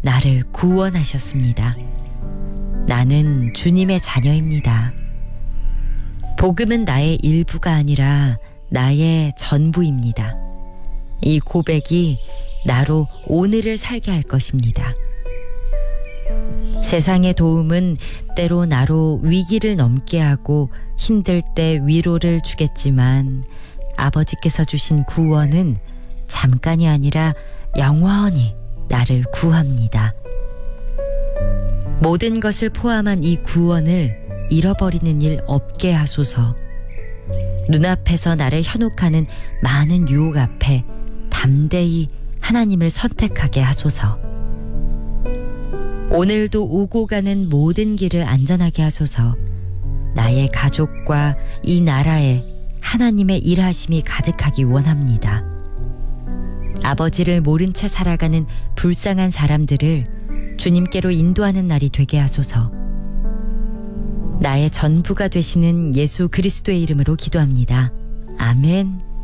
나를 구원하셨습니다. 나는 주님의 자녀입니다. 복음은 나의 일부가 아니라 나의 전부입니다. 이 고백이 나로 오늘을 살게 할 것입니다. 세상의 도움은 때로 나로 위기를 넘게 하고 힘들 때 위로를 주겠지만 아버지께서 주신 구원은 잠깐이 아니라 영원히 나를 구합니다. 모든 것을 포함한 이 구원을 잃어버리는 일 없게 하소서. 눈앞에서 나를 현혹하는 많은 유혹 앞에 담대히 하나님을 선택하게 하소서. 오늘도 오고 가는 모든 길을 안전하게 하소서. 나의 가족과 이 나라에 하나님의 일하심이 가득하기 원합니다. 아버지를 모른 채 살아가는 불쌍한 사람들을 주님께로 인도하는 날이 되게 하소서. 나의 전부가 되시는 예수 그리스도의 이름으로 기도합니다. 아멘.